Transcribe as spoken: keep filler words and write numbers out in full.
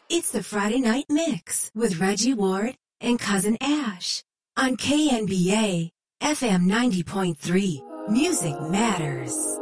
It's the Friday Night Mix with Reggie Ward and Cousin Ash on K N B A F M ninety point three. Music Matters.